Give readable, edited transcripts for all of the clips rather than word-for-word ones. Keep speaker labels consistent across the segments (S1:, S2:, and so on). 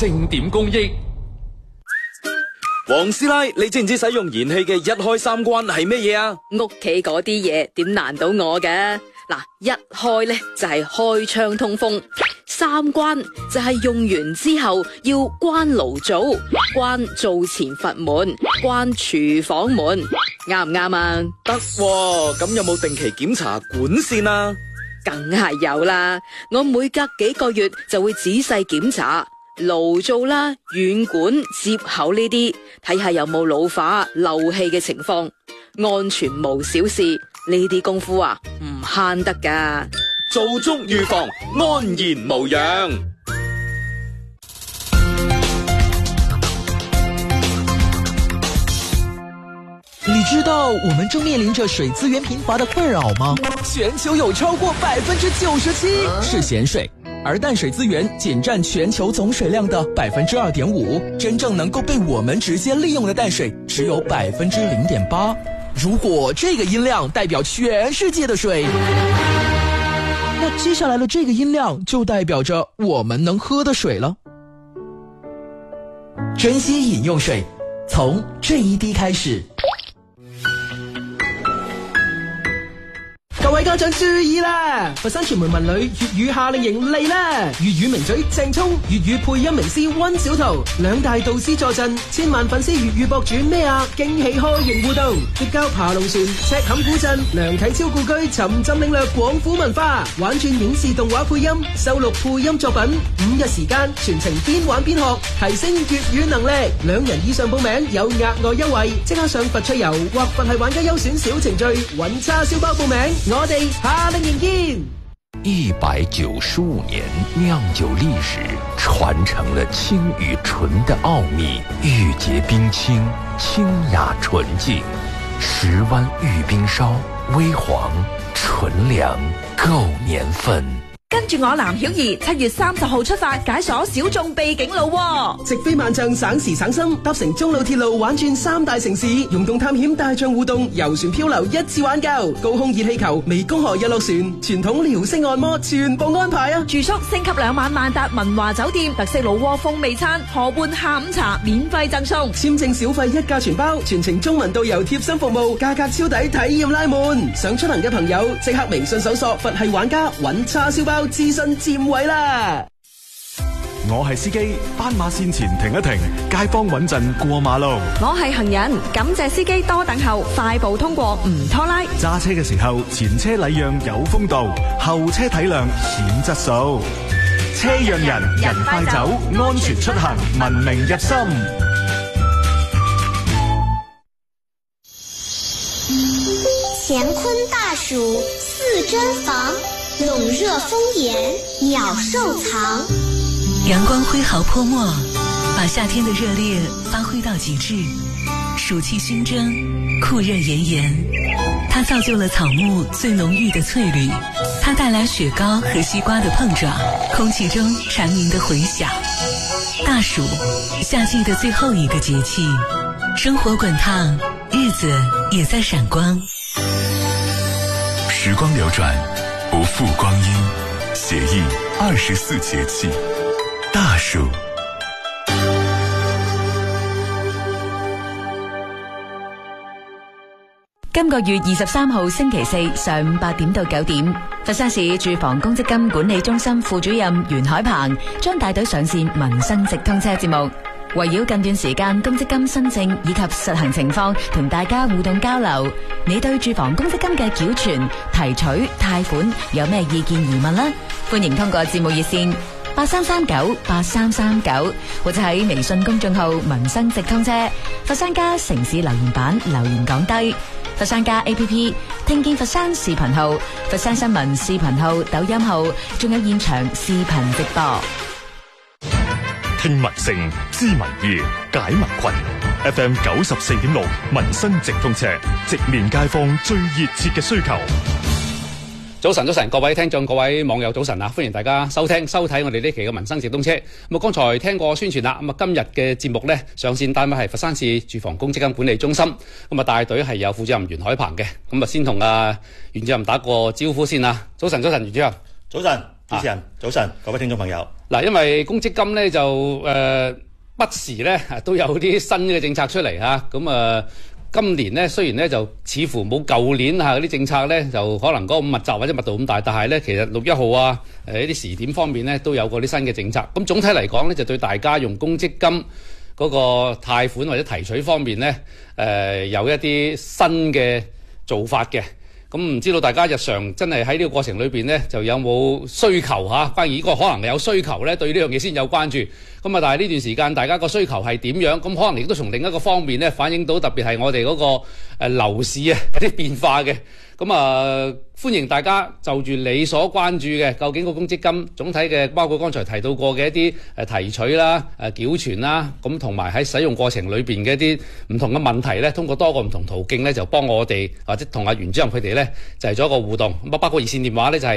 S1: 正點公益。
S2: 黃師奶，你知唔知使用燃氣嘅一開三關係咩嘢啊？
S3: 屋企嗰啲嘢點難到我嘅？嗱，一開呢就係開窗通風，三關就係用完之後要關爐灶、關灶前閥門、關廚房門，啱唔啱啊？
S2: 得喎，咁有冇定期檢查管線啊？
S3: 梗係有啦，我每隔幾個月就會仔細檢查爐灶啦、軟管、接口呢啲，睇下有冇老化、漏氣嘅情況，安全無小事。呢啲功夫啊，唔慳得噶。
S2: 做足預防，安然無恙。
S4: 你知道我們正面臨着水資源貧乏的困擾嗎？全球有超過97%是鹹水，而淡水資源僅佔全球總水量的2.5%，真正能夠被我們直接利用的淡水只有0.8%。如果這個音量代表全世界的水，那接下來的這個音量就代表着我們能喝的水了。珍惜飲用水，從這一滴開始。各位家長注意啦！佛山傳媒文旅粵語夏令營嚟啦！粵語名嘴鄭聰、粵語配音名師溫小圖兩大導師助陣，千萬粉絲粵語博主咩啊驚喜開營互動，結交爬龍船、赤坎古鎮、梁啟超故居，沉浸領略廣府文化，玩轉影視動畫配音，收錄配音作品，5日時間全程邊玩邊學，提升粵語能力。2人以上報名有額外優惠，即刻上佛趣遊或佛系玩家優選小程序揾叉燒包報名。我哋夏令營見。
S5: 195年釀酒歷史，傳承了清與純的奧秘，玉潔冰清，清雅純淨。石灣玉冰燒，微黃純糧，夠年份。
S6: 跟住我藍曉儀7月30號出發解鎖小眾秘境路，
S4: 直飛萬象，省時省心，搭乘中老鐵路玩轉3大城市，溶洞探險、大象互動、遊船漂流，一次玩夠。高空熱氣球、湄公河日落船、傳統遼式按摩，全部安排啊！
S6: 住宿升級2晚萬達文華酒店，特色老窩風味餐，河畔下午茶免費贈送，
S4: 簽證小費一價全包，全程中文導遊貼心服務，價格超抵，體驗拉滿。想出行嘅朋友即刻微信搜索佛系玩家，揾叉燒包諮詢佔位啦！
S7: 我係司機，斑馬線前停一停，街坊穩陣過馬路。
S6: 我係行人，感謝司機多等候，快步通過唔拖拉。
S7: 揸車嘅時候，前車禮讓有風度，後車體諒顯質素。車讓人，人快走，安全出行，文明入心。
S8: 乾坤大暑4珍房，笼熱風檐鳥獸藏。
S9: 陽光揮毫潑墨，把夏天的熱烈發揮到極致。暑氣熏蒸，酷熱炎炎，它造就了草木最濃郁的翠綠，它帶來雪糕和西瓜的碰撞，空氣中長鳴的回響。大暑，夏季的最後一個節氣，生活滾燙，日子也在閃光。
S10: 時光流轉，不負光陰，寫意24節氣。大暑。
S11: 今個月23號星期四上午8點到9點，佛山市住房公積金管理中心副主任袁海鵬將帶隊上線民生直通車節目，圍繞近段時間公積金申請以及實行情況同大家互動交流。你對住房公積金嘅繳存、提取、貸款有咩意見疑問呢？歡迎通過節目熱線83398339或者喺微信公眾號民生直通車佛山家城市留言板留言講低，佛山家 APP 聽見佛山視頻號、佛山新聞視頻號、抖音號，仲有現場視頻直播。
S12: 聽民聲，知民意，解民困。FM 94.6民生直通車，直面街坊最熱切嘅需求。
S1: 早晨，各位聽眾、各位網友，早晨啊！歡迎大家收聽、收睇我哋呢期嘅民生直通車。咁啊，剛才聽過宣傳啦。咁啊，今日嘅節目呢，上線單位係佛山市住房公積金管理中心。咁啊，帶隊係有副主任袁海鵬嘅。咁啊，先同袁主任打個招呼先啦。早晨，袁主任。
S13: 早晨，主持人。早晨，各位聽眾朋友。
S1: 嗱，因為公積金咧就不時咧都有啲新嘅政策出嚟嚇，咁今年咧雖然咧就似乎冇舊年嗰啲政策咧就可能嗰個密集或者密度咁大，但係咧其實6月1號啊一啲時點方面咧都有過啲新嘅政策。咁總體嚟講咧就對大家用公積金嗰個貸款或者提取方面咧有一啲新嘅做法嘅。咁唔知道大家日常真係喺呢個過程裏邊咧，就有冇需求嚇？關於呢個可能有需求咧，對呢樣嘢先有關注。咁但係呢段時間大家個需求係點樣？咁可能亦都從另一個方面咧反映到，特別係我哋嗰個樓市有啲變化嘅。咁歡迎大家就住你所關注嘅，究竟個公積金總體嘅，包括剛才提到過嘅一啲提取啦、繳存啦，咁同埋喺使用過程裏邊嘅一啲唔同嘅問題咧，通過多個唔同途徑咧，就幫我哋或者同阿袁主任佢哋咧，就係做一個互動。咁包括熱線電話咧就係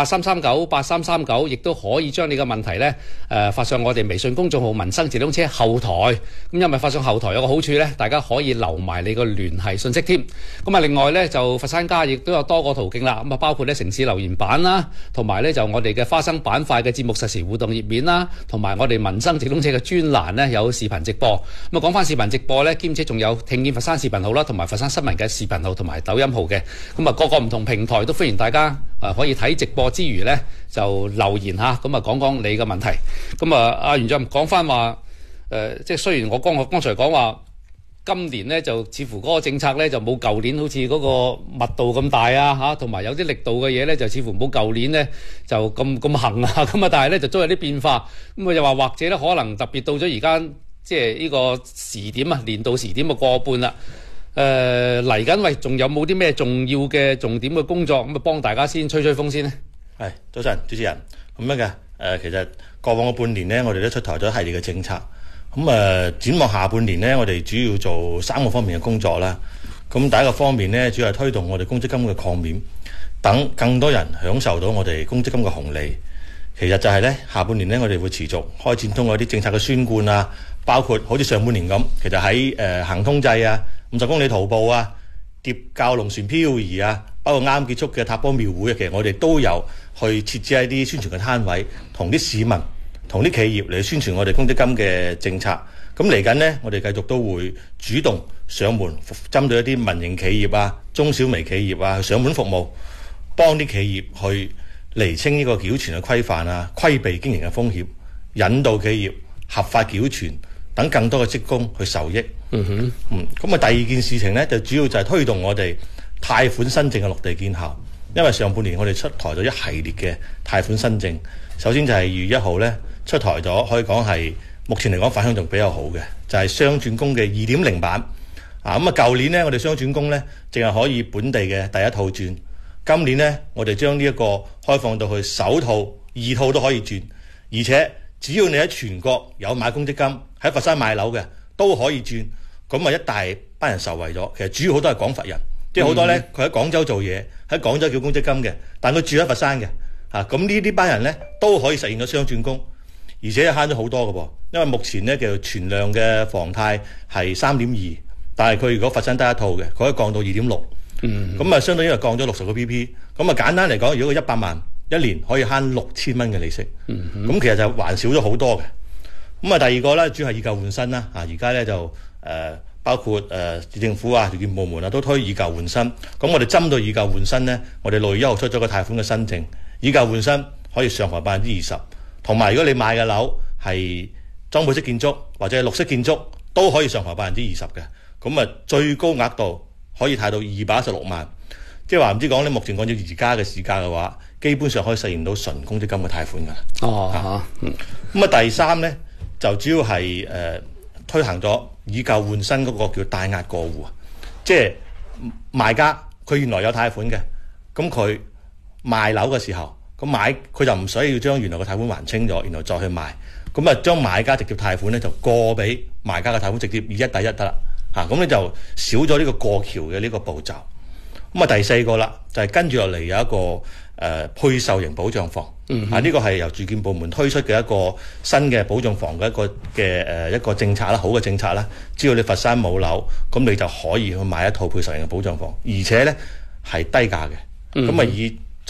S1: 83398339，亦都可以將你嘅問題咧發上我哋微信公眾號民生直通車後台。咁因為發上後台有個好處咧，大家可以留埋你個聯繫信息添。咁另外咧就佛山家亦都有多個途徑啦。咁包括咧城市留言板啦，同埋咧就我哋嘅花生板塊嘅節目實時互動頁面啦，同埋我哋民生直通車嘅專欄咧有視頻直播。咁講翻視頻直播咧，兼且仲有聽見佛山視頻號啦，同埋佛山新聞嘅視頻號同埋抖音號嘅。咁各個唔同平台都歡迎大家可以睇直播之餘咧就留言嚇，咁講講你嘅問題。咁阿袁主任講翻話即係雖然我剛才講話。今年咧就似乎嗰個政策咧就冇舊年好似嗰個密度咁大啊嚇，同埋有啲力度嘅嘢咧就似乎冇舊年咧就咁行啊咁但係咧就都有啲變化。咁又話或者咧可能特別到咗而家即係呢個時點啊，年度時點嘅過半啦。嚟緊喂，仲有冇啲咩重要嘅重點嘅工作咁幫大家先吹吹風先呢？
S13: 係，早晨主持人咁樣嘅其實過往嘅半年呢，我哋都出台咗一系列嘅政策。咁展望下半年呢，我哋主要做3個方面嘅工作啦。咁第一個方面呢，主要係推動我哋公積金嘅擴免，等更多人享受到我哋公積金嘅紅利。其實就係呢，下半年呢，我哋會持續開展通過啲政策嘅宣貫啊，包括好似上半年咁，其實喺行通濟啊、50公里徒步啊、疊教龍船漂移啊，包括啱結束嘅塔波廟會，其實我哋都有去設置一啲宣傳嘅攤位，同啲市民、同啲企業嚟宣傳我哋公積金嘅政策。咁嚟緊呢，我哋繼續都會主動上門，針對一啲民營企業啊、中小微企業啊，去上門服務，幫啲企業去釐清呢個繳存嘅規範啊，規避經營嘅風險，引導企業合法繳存，等更多嘅職工去受益。咁第二件事情呢，就主要就係推動我哋貸款新政嘅落地見效。因為上半年我哋出台咗一系列嘅貸款新政，首先就係2月1號呢，出台咗，可以講係目前嚟講反響仲比較好嘅，就係雙轉供嘅 2.0 版。舊年呢，我哋雙轉供呢，淨係可以本地嘅第一套轉，今年呢，我哋將呢一個開放到去首套、2套都可以轉，而且只要你喺全國有買公積金，喺佛山買樓嘅都可以轉，咁一大班人受惠咗。其實主要好多係廣佛人，即係好多呢，佢喺廣州做嘢，喺廣州叫公積金嘅，但佢住喺佛山嘅，咁呢班人呢，都可以實現咗雙轉供，而且慳咗好多嘅噃。因為目前呢，叫存量嘅房貸係 3.2， 但係佢如果佛山得一套嘅，佢可以降到 2.6，咁相當於係降咗60個 PP。咁簡單嚟講，如果佢100萬一年可以慳6000蚊嘅利息，咁其實就還少咗好多嘅。咁第二個呢，主要係以舊換新啦。而家呢，就包括市政府啊、業部門啊都推以舊換新。咁我哋針對以舊換新呢，我哋6月1號出咗個貸款嘅新政，以舊換新可以上浮20%，同埋如果你買嘅樓係裝配式建築或者係綠色建築，都可以上浮20%嘅。咁最高額度可以貸到216萬，即係話唔知講你目前按照而家嘅市價嘅話，基本上可以實現到純公積金嘅貸款㗎。第三呢，就主要係推行咗以舊換新嗰個叫帶押過戶，即係賣家佢原來有貸款嘅，咁佢賣樓嘅時候，咁佢就唔需要將原來嘅貸款還清咗，然後再去賣，咁將買家直接貸款呢，就過俾賣家嘅貸款，直接以1抵1得啦。咁你就少咗呢個過橋嘅呢個步驟。第四個啦，就係跟住落嚟有一個配售型保障房。呢個係由住建部門推出嘅一個新嘅保障房嘅一個政策啦，好嘅政策啦。只要你佛山冇樓，咁你就可以去買一套配售型嘅保障房，而且呢係低價嘅。以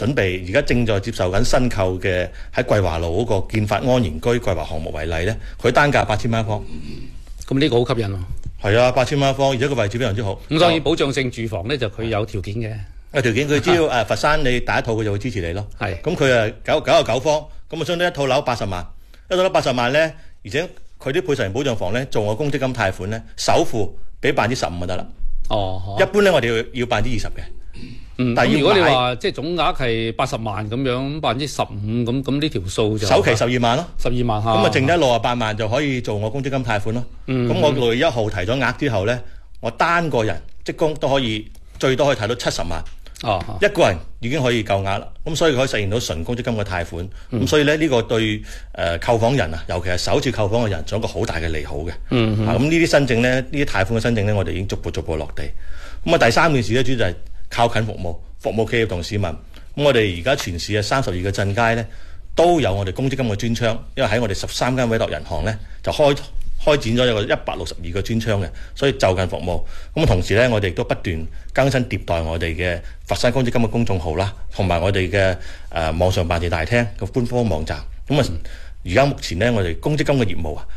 S13: 準備而家正在接受緊新購嘅喺桂華路嗰個建發安然居桂華項目為例咧，佢單價8000蚊一方。
S1: 咁呢個好吸引喎。
S13: 係啊，8000蚊一方，而且個位置非常之好。
S1: 咁當然保障性住房咧就佢有條件嘅。
S13: 有條件佢只要佛山你第一套佢就會支持你咯。係。咁佢99方，咁啊相當一套樓80萬，一套樓80萬咧，而且佢啲配售型保障房咧做我公積金貸款咧，首付俾15%就得啦。哦。一般咧我哋要20%嘅。
S1: 但係如果你話即係總額係80萬咁樣，15%咁呢條數就
S13: 首期12萬咯
S1: ，12萬嚇。
S13: 咁啊剩低68萬就可以做我公積金貸款咯。咁我6月1號提咗額之後咧，我單個人職工都可以最多可以提到70萬。一個人已經可以夠額啦。咁所以可以實現到純公積金嘅貸款。咁所以咧呢個對購房人啊，尤其係首次購房嘅人，仲有一個好大嘅利好嘅。咁呢啲申請咧，呢啲貸款嘅申請咧，我哋已經逐步落地。咁啊第三件事咧，主要就係靠近服務企業同市民。咁我哋而家全市嘅32個鎮街咧，都有我哋公積金嘅專窗，因為喺我哋13間委託銀行咧，就開展咗一個162個專窗嘅，所以就近服務。咁同時咧，我哋亦都不斷更新迭代我哋嘅佛山公積金嘅公眾號啦，同埋我哋嘅網上辦事大廳嘅官方網站。咁啊，而家目前咧，我哋公積金嘅業務啊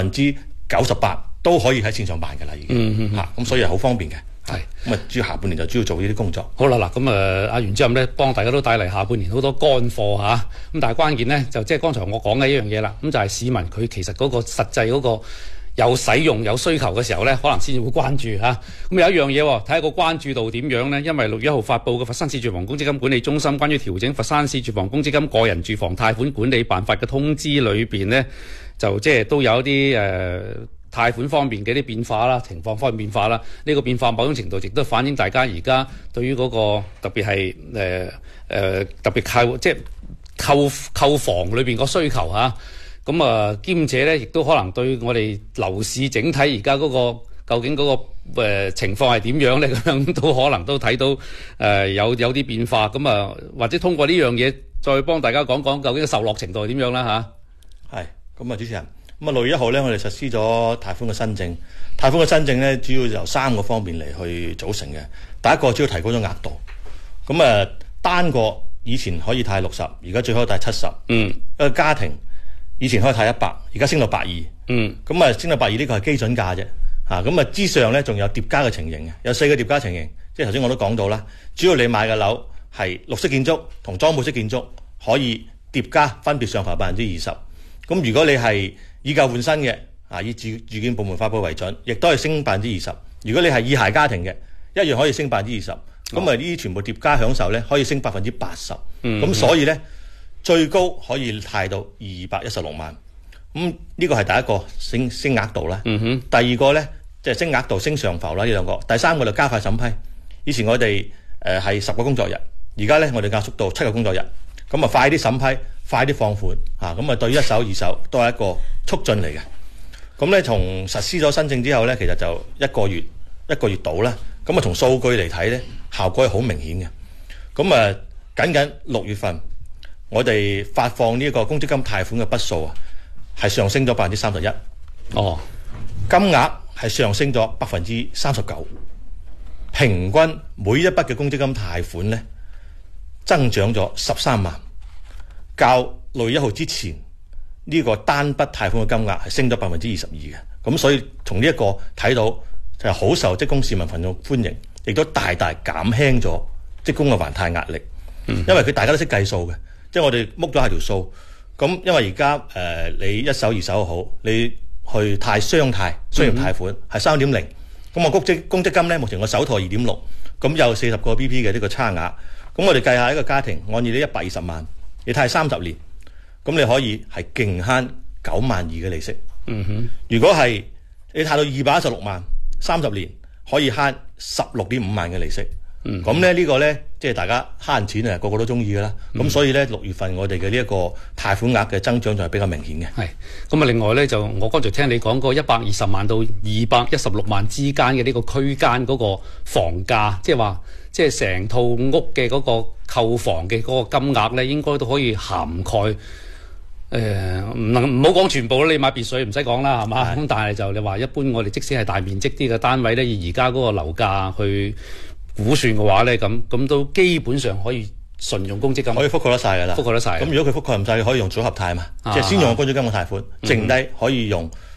S13: ，98%都可以喺線上辦㗎啦，已經嚇。咁所以係好方便嘅。係咁啊！主要下半年就主要做呢啲工作。好啦，嗱咁阿袁主任咧幫大家都帶嚟下半年好多乾貨嚇。咁但係關鍵咧就即係剛才我講嘅一樣嘢啦。咁就係市民佢其實嗰個實際嗰個有使用有需求嘅時候咧，可能先至會關注嚇。咁有一樣嘢喎，睇下個關注度點樣咧？因為6月1號發布嘅佛山市住房公積金管理中心關於調整佛山市住房公積金個人住房貸款管理辦法嘅通知裏邊咧，就即係都有一啲貸款方面嘅啲變化啦，情況方面變化啦，呢個變化某種程度亦都反映大家而家對於嗰個特別係特別即係購房裏邊個需求嚇。咁兼且咧，亦都可能對我哋樓市整體而家嗰個究竟嗰個情況係點樣咧？咁樣都可能都睇到有啲變化。咁或者通過呢樣嘢再幫大家講講究竟受落程度係點樣啦嚇。係咁啊，主持人。咁啊，6月1號咧，我哋實施咗貸款嘅申請。貸款嘅申請咧，主要由3個方面嚟去組成嘅。第一個主要提高咗額度。咁單個以前可以貸60，而家最可以貸70。一個家庭以前可以貸100，而家升到120。咁升到120呢個係基準價啫。咁之上咧仲有疊加嘅情形嘅，有4個疊加情形。即係頭先我都講到啦，主要你買嘅樓係綠色建築同裝配式建築，可以疊加分別上浮20%。咁如果你係以舊換新嘅，以住建部門發布為準，亦都係升20%。如果你係以鞋家庭嘅，一樣可以升20%。咁呢啲全部疊加享受咧，可以升80%。咁所以咧，最高可以貸到216萬。咁呢個係第一個升額度啦。第二個咧，即係升額度升上浮啦，呢兩個。第三個就加快審批。以前我哋係10個工作日，而家咧我哋壓縮到7個工作日。咁快啲審批，快啲放款咁對一手二手都係一個促進嚟嘅。咁咧從實施咗申請之後咧，其實就一個月到啦。咁從數據嚟睇咧，效果係好明顯嘅。咁僅6月份，我哋發放呢一個公積金貸款嘅筆數啊，係上升咗31%。金額係上升咗39%。平均每一筆嘅公積金貸款咧，增長咗13萬，較6月1號之前呢個單筆貸款嘅金額係升咗22%嘅。咁所以從呢一個睇到就係好受職工市民群眾歡迎，亦都大大減輕咗職工嘅還貸壓力。因為大家都識計數嘅，即係我哋剝咗下條數。咁因為而家你一手二手好，你去貸商業貸款係3.0。咁我公積金咧，目前我首套係2.6，咁有40個 BP 嘅呢個差額。咁我哋計下一個家庭按住你120萬，你貸30年，咁你可以係勁慳9萬2嘅利息。如果係你貸到216萬，30年可以慳16.5萬嘅利息。咁咧呢個咧，即係大家慳錢啊，個個都中意噶啦。咁所以咧6月份我哋嘅呢一個貸款額嘅增長就係比較明顯嘅。係。咁另外咧就我剛才聽你講過120萬到216萬之間嘅呢個區間嗰個房價，即係話即係成套屋嘅嗰個購房嘅嗰個金額咧，應該都可以涵蓋。唔好講全部啦，你買別墅唔使講啦，係嘛？咁但係就你話一般我哋即使係大面積啲嘅單位咧，以而家嗰個樓價去估算嘅話咧，咁都基本上可以
S1: 純用公積金
S13: 可以覆蓋得晒㗎啦，
S1: 覆蓋得晒。
S13: 咁如果佢覆蓋唔晒，可以用組合貸嘛，即係先用公積金嘅貸款，剩低可以用